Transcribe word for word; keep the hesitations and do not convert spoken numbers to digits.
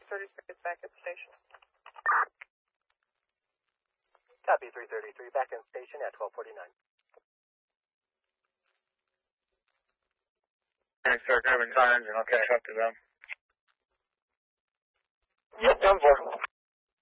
thirty-six back at station. Copy three thirty-three, back in station at twelve forty-nine. And start grabbing signs and I'll catch up to them. Yep, done for.